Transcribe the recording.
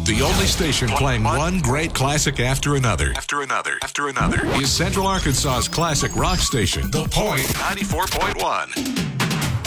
The only station playing one great classic after another is Central Arkansas's classic rock station, The Point 94.1.